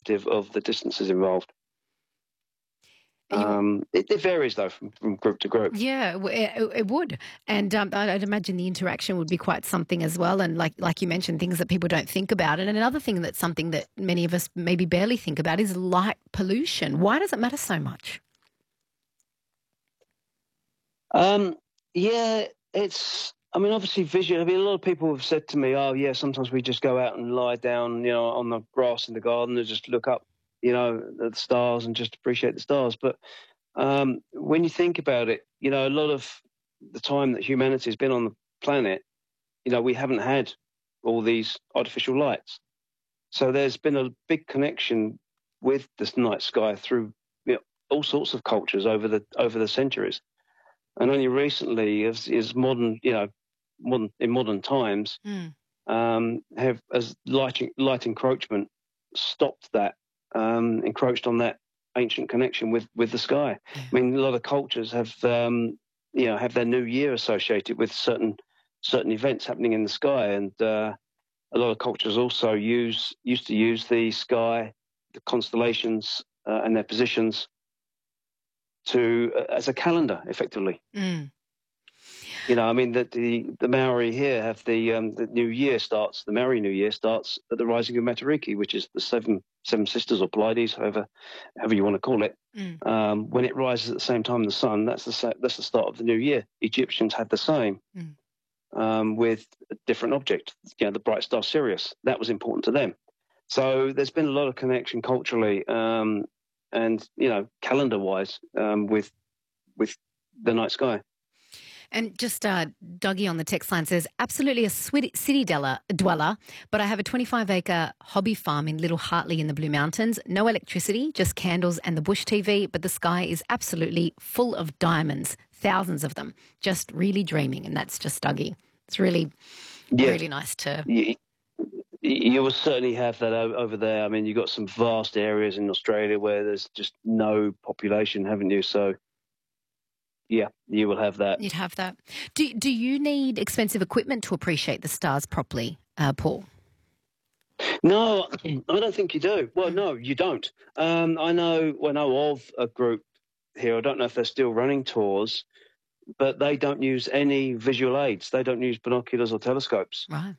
reflective of the distances involved. And It varies, though, from group to group. yeah, it would, and I'd imagine the interaction would be quite something as well. And like you mentioned, things that people don't think about. And another thing that's something that many of us maybe barely think about is light pollution. Why does it matter so much? Um, yeah, I mean, obviously, visual. I mean, a lot of people have said to me, "Oh, yeah, sometimes we just go out and lie down, on the grass in the garden and just look up, at the stars and just appreciate the stars." But when you think about it, a lot of the time that humanity has been on the planet, we haven't had all these artificial lights. So there's been a big connection with this night sky through all sorts of cultures over the centuries. And only recently is modern, in modern times, Mm. have as light encroachment stopped that, encroached on that ancient connection with the sky. Yeah. I mean, a lot of cultures have have their new year associated with certain events happening in the sky, and a lot of cultures also used to use the sky, the constellations, and their positions to as a calendar, effectively. Mm. I mean, the Maori here have the New Year starts. The Maori New Year starts at the rising of Matariki, which is the seven sisters or Pleiades, however you want to call it. Mm. When it rises at the same time as the sun, that's the start of the new year. Egyptians had the same with a different object. The bright star Sirius. That was important to them. So there's been a lot of connection culturally, and calendar-wise, with the night sky. And just Dougie on the text line says, absolutely a city dweller, but I have a 25-acre hobby farm in Little Hartley in the Blue Mountains. No electricity, just candles and the bush TV, but the sky is absolutely full of diamonds, thousands of them. Just really dreaming, and that's just Dougie. It's really, really nice to... You will certainly have that over there. I mean, you've got some vast areas in Australia where there's just no population, haven't you? So... yeah, you will have that. You'd have that. Do you need expensive equipment to appreciate the stars properly, Paul? No, I don't think you do. Well, no, you don't. I know of a group here. I don't know if they're still running tours, but they don't use any visual aids. They don't use binoculars or telescopes. Right.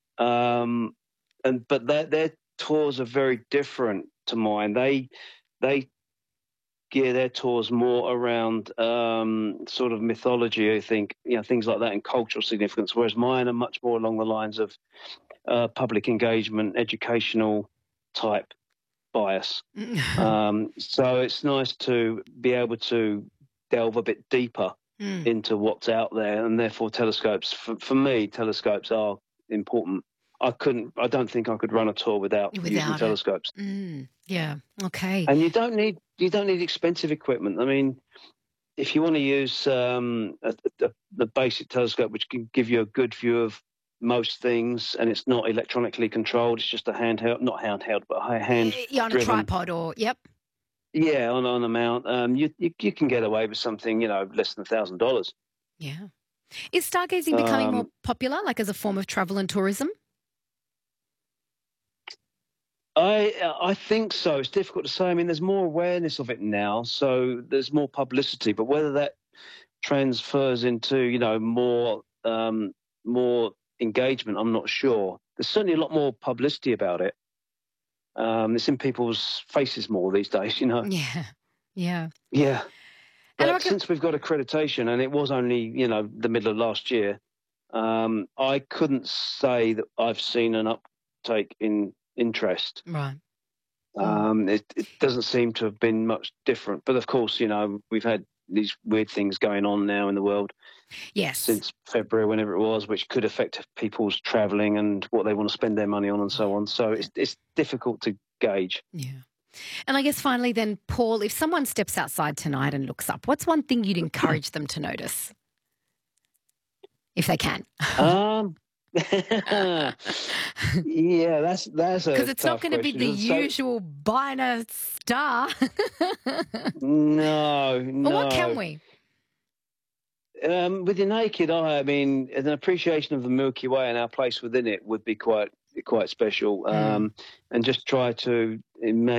But their tours are very different to mine. They gear their tours more around sort of mythology, I think, things like that, and cultural significance, whereas mine are much more along the lines of public engagement, educational type bias. So it's nice to be able to delve a bit deeper into what's out there, and therefore telescopes, for me, telescopes are important. I don't think I could run a tour without using telescopes. Yeah. Okay. And you don't need expensive equipment. I mean, if you want to use the basic telescope, which can give you a good view of most things, and it's not electronically controlled, it's just a handheld, not handheld, but a hand. Yeah, on a tripod or yep. Yeah, on a mount. You can get away with something, less than $1,000. Yeah. Is stargazing becoming more popular, like as a form of travel and tourism? I think so. It's difficult to say. I mean, there's more awareness of it now, so there's more publicity. But whether that transfers into, more engagement, I'm not sure. There's certainly a lot more publicity about it. It's in people's faces more these days, Yeah, yeah. Yeah. And But since we've got accreditation, and it was only, the middle of last year, I couldn't say that I've seen an uptake in interest. Right. It doesn't seem to have been much different. But of course, we've had these weird things going on now in the world. Yes. Since February, whenever it was, which could affect people's travelling and what they want to spend their money on and so on. So it's difficult to gauge. Yeah. And I guess finally then, Paul, if someone steps outside tonight and looks up, what's one thing you'd encourage them to notice? If they can. Yeah, that's because it's not going to be the usual binary star. No. Well, what can we? With your naked eye, I mean, an appreciation of the Milky Way and our place within it would be quite special. And just try to imagine